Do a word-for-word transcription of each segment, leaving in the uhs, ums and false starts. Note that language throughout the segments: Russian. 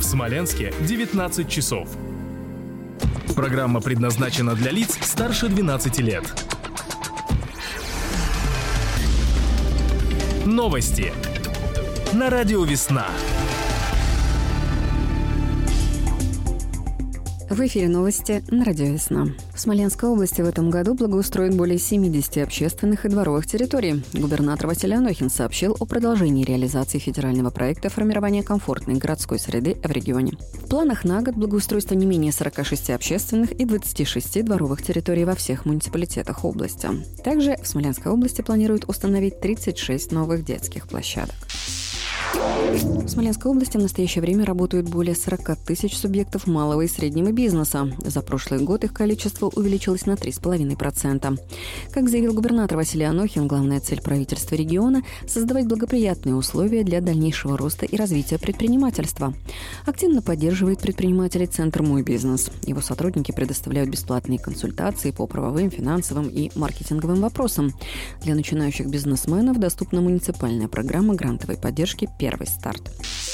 В Смоленске девятнадцать часов. Программа предназначена для лиц старше двенадцати лет. Новости на радио «Весна». В эфире новости на радио «Весна». В Смоленской области в этом году благоустроят более семидесяти общественных и дворовых территорий. Губернатор Василий Анохин сообщил о продолжении реализации федерального проекта формирования комфортной городской среды в регионе. В планах на год благоустройство не менее сорока шести общественных и двадцати шести дворовых территорий во всех муниципалитетах области. Также в Смоленской области планируют установить тридцать шесть новых детских площадок. В Смоленской области в настоящее время работают более сорока тысяч субъектов малого и среднего бизнеса. За прошлый год их количество увеличилось на три целых пять десятых процента. Как заявил губернатор Василий Анохин, главная цель правительства региона – создавать благоприятные условия для дальнейшего роста и развития предпринимательства. Активно поддерживает предпринимателей Центр «Мой бизнес». Его сотрудники предоставляют бесплатные консультации по правовым, финансовым и маркетинговым вопросам. Для начинающих бизнесменов доступна муниципальная программа грантовой поддержки «Первый старт».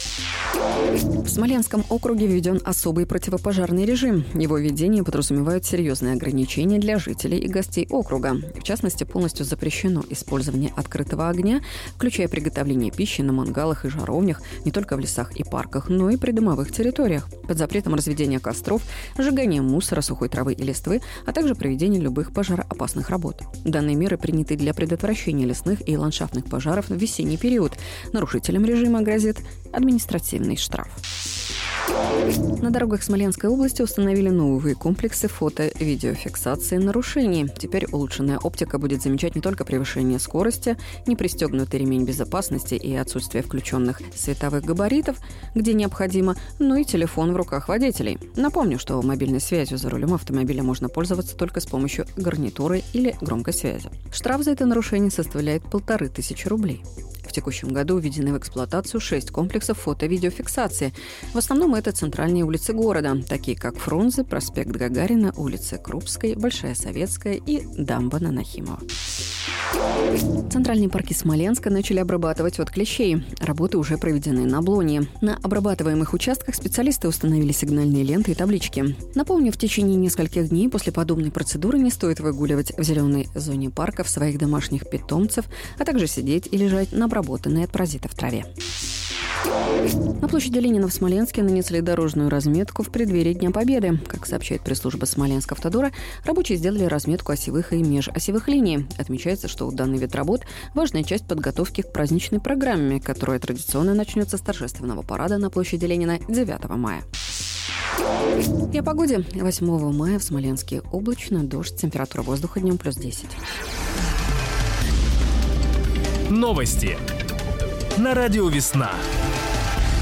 В Смоленском округе введен особый противопожарный режим. Его введение подразумевает серьезные ограничения для жителей и гостей округа. В частности, полностью запрещено использование открытого огня, включая приготовление пищи на мангалах и жаровнях не только в лесах и парках, но и придомовых территориях. Под запретом разведения костров, сжигания мусора, сухой травы и листвы, а также проведения любых пожароопасных работ. Данные меры приняты для предотвращения лесных и ландшафтных пожаров в весенний период. Нарушителям режима грозит административный штраф. На дорогах Смоленской области установили новые комплексы фото-видеофиксации нарушений. Теперь улучшенная оптика будет замечать не только превышение скорости, непристегнутый ремень безопасности и отсутствие включенных световых габаритов, где необходимо, но и телефон в руках водителей. Напомню, что мобильной связью за рулем автомобиля можно пользоваться только с помощью гарнитуры или громкой связи. Штраф за это нарушение составляет полторы тысячи рублей. В текущем году введены в эксплуатацию шесть комплексов фото-видеофиксации. В основном это центральные улицы города, такие как Фрунзе, проспект Гагарина, улицы Крупской, Большая Советская и дамба на Нахимова. Центральные парки Смоленска начали обрабатывать от клещей. Работы уже проведены на Облонье. На обрабатываемых участках специалисты установили сигнальные ленты и таблички. Напомню, в течение нескольких дней после подобной процедуры не стоит выгуливать в зеленой зоне парков своих домашних питомцев, а также сидеть и лежать на обработанной от паразитов траве. На площади Ленина в Смоленске нанесли дорожную разметку в преддверии Дня Победы. Как сообщает пресс-служба Смоленскавтодора, рабочие сделали разметку осевых и межосевых линий. Отмечается, что данный вид работ – важная часть подготовки к праздничной программе, которая традиционно начнется с торжественного парада на площади Ленина девятого мая. И о погоде. восьмого мая в Смоленске облачно, дождь, температура воздуха днем плюс десять. Новости на радио «Весна».